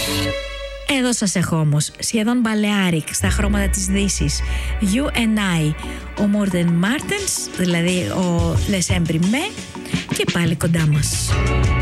Εδώ σας έχω όμως, σχεδόν Balearic, στα χρώματα της Δύσης. You and I, ο Morten Martens, δηλαδή ο Les Embrimé, και πάλι κοντά μας.